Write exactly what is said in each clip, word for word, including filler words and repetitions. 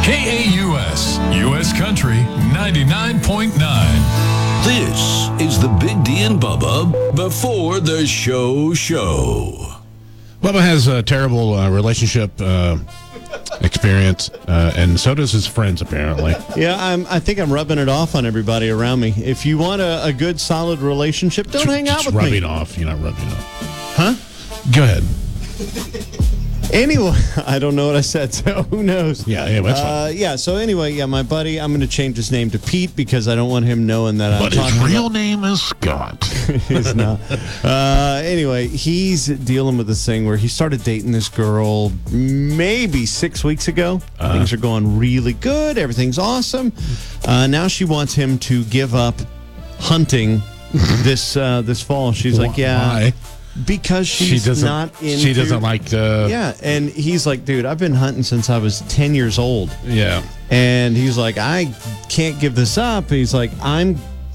K A U S, U S Country ninety-nine point nine. This is the Big D and Bubba before the show show. Bubba has a terrible uh, relationship uh, experience, uh, and so does his friends, apparently. Yeah, I'm, I think I'm rubbing it off on everybody around me. If you want a, a good, solid relationship, don't Just, hang out just with rubbing me. off. You're not rubbing off. Huh? Go ahead. Anyway, I don't know what I said, so who knows? Yeah, yeah, that's fine. Uh, yeah, so anyway, yeah, my buddy, I'm going to change his name to Pete because I don't want him knowing that I'm But his talking real about... name is Scott. He's not. Uh, anyway, he's dealing with this thing where he started dating this girl maybe six weeks ago. Uh-huh. Things are going really good. Everything's awesome. Uh, now she wants him to give up hunting this uh, this fall. She's like, yeah. Why? Because she's she doesn't, not into... She doesn't like the... Yeah, and he's like, dude, I've been hunting since I was ten years old. Yeah. And he's like, I can't give this up. He's like, I'm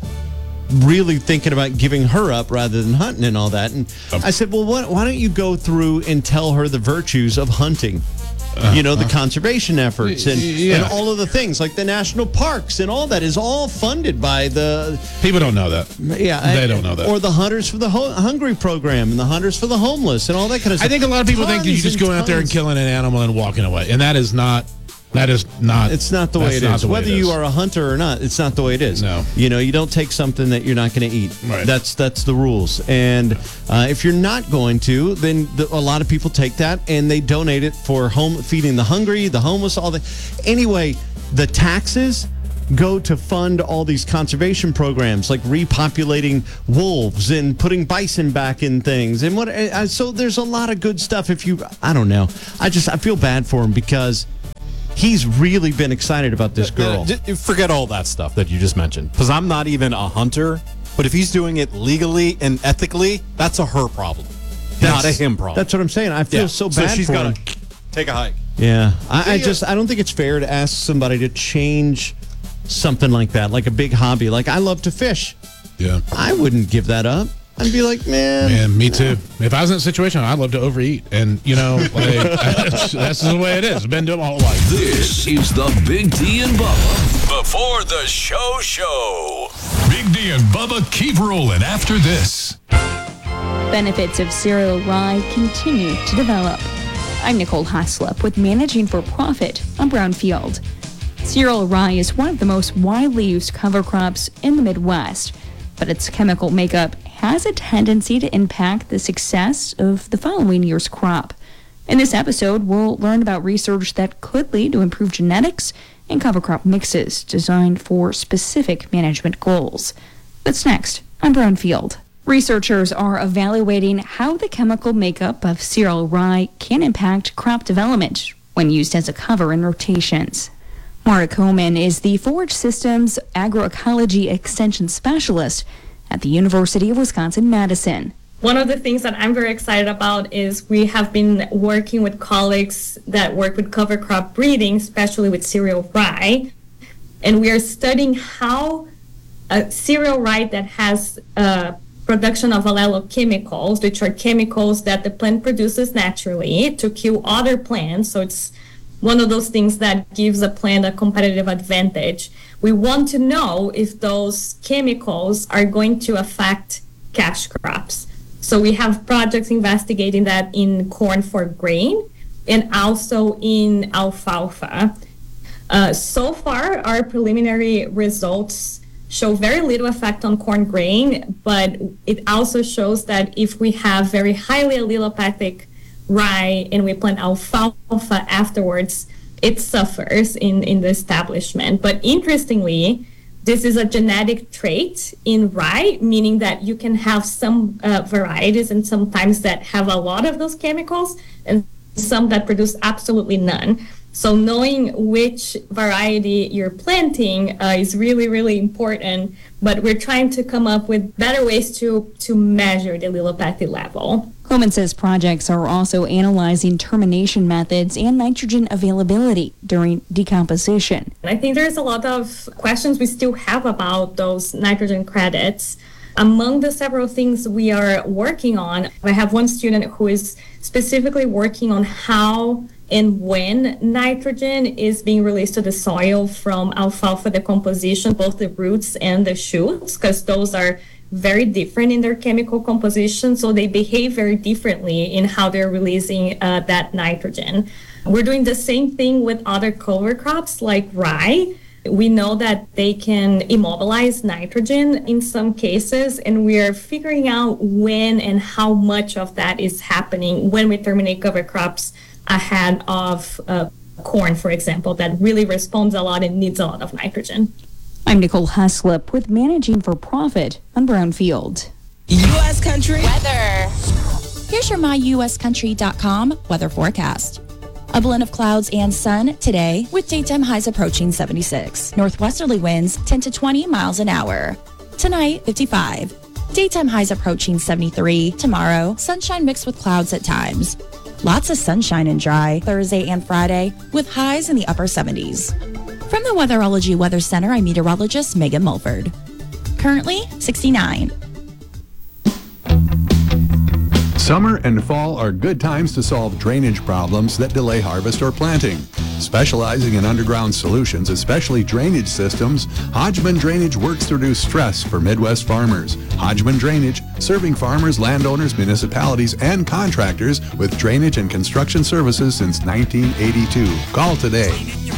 really thinking about giving her up rather than hunting and all that. And I said, well, what, why don't you go through and tell her the virtues of hunting? Uh, you know, the uh, conservation efforts and, yeah. and all of the things like the national parks and all that is all funded by the... People don't know that. Yeah. They I, don't know that. Or the Hunters for the Ho- Hungry program and the Hunters for the Homeless and all that kind of stuff. I think a lot of people tons think that you just go out there and killing an animal and walking away. And that is not... That is not... It's not the way it is. Whether you are a hunter or not, it's not the way it is. No. You know, you don't take something that you're not going to eat. Right. That's that's the rules. And uh, if you're not going to, then the, a lot of people take that and they donate it for home feeding the hungry, the homeless, all the... Anyway, the taxes go to fund all these conservation programs like repopulating wolves and putting bison back in things. And what? Uh, so there's a lot of good stuff if you... I don't know. I just... I feel bad for him because... He's really been excited about this girl. Uh, uh, forget all that stuff that you just mentioned, because I'm not even a hunter. But if he's doing it legally and ethically, that's a her problem, that's, not a him problem. That's what I'm saying. I feel yeah. so bad so she's for gotta him. Take a hike. Yeah, I, I just I don't think it's fair to ask somebody to change something like that, like a big hobby. Like I love to fish. Yeah, I wouldn't give that up. I'd be like, man. Man, me too. If I was in a situation, I'd love to overeat. And, you know, like, that's, that's the way it is. I've been doing it my whole life. This is the Big D and Bubba before the show show. Big D and Bubba keep rolling after this. Benefits of cereal rye continue to develop. I'm Nicole Haslip with Managing for Profit on Brownfield. Cereal rye is one of the most widely used cover crops in the Midwest, but its chemical makeup has a tendency to impact the success of the following year's crop. In this episode, we'll learn about research that could lead to improved genetics and cover crop mixes designed for specific management goals. That's next on Brownfield. Researchers are evaluating how the chemical makeup of cereal rye can impact crop development when used as a cover in rotations. Mara Coleman is the Forage Systems Agroecology Extension Specialist at the University of Wisconsin-Madison. One of the things that I'm very excited about is we have been working with colleagues that work with cover crop breeding, especially with cereal rye, and we are studying how a cereal rye that has uh, production of allelochemicals, which are chemicals that the plant produces naturally to kill other plants, so it's one of those things that gives a plant a competitive advantage. We want to know if those chemicals are going to affect cash crops. So we have projects investigating that in corn for grain and also in alfalfa. Uh, so far, our preliminary results show very little effect on corn grain, but it also shows that if we have very highly allelopathic rye and we plant alfalfa afterwards, it suffers in, in the establishment. But interestingly, this is a genetic trait in rye, meaning that you can have some uh, varieties and sometimes that have a lot of those chemicals and some that produce absolutely none. So knowing which variety you're planting uh, is really, really important, but we're trying to come up with better ways to, to measure the allelopathy level. Coleman says projects are also analyzing termination methods and nitrogen availability during decomposition. I think there's a lot of questions we still have about those nitrogen credits. Among the several things we are working on, I have one student who is specifically working on how and when nitrogen is being released to the soil from alfalfa decomposition, both the roots and the shoots, because those are very different in their chemical composition, so they behave very differently in how they're releasing uh, that nitrogen. We're doing the same thing with other cover crops like rye. We know that they can immobilize nitrogen in some cases, and we are figuring out when and how much of that is happening when we terminate cover crops ahead of uh, corn, for example, that really responds a lot and needs a lot of nitrogen. I'm Nicole Haslip with Managing for Profit on Brownfield. U S Country weather. Here's your my U S country dot com weather forecast. A blend of clouds and sun today with daytime highs approaching seventy-six. Northwesterly winds ten to twenty miles an hour. Tonight, fifty-five. Daytime highs approaching seventy-three. Tomorrow, sunshine mixed with clouds at times. Lots of sunshine and dry Thursday and Friday with highs in the upper seventies. From the Weatherology Weather Center, I'm meteorologist Megan Mulford. Currently, sixty-nine. Summer and fall are good times to solve drainage problems that delay harvest or planting. Specializing in underground solutions, especially drainage systems, Hodgman Drainage works to reduce stress for Midwest farmers. Hodgman Drainage, serving farmers, landowners, municipalities, and contractors with drainage and construction services since nineteen eighty-two. Call today.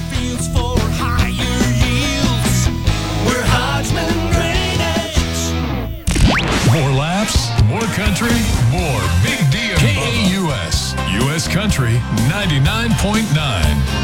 More laughs, more country, more Big D and K A U S. U S Country ninety-nine point nine.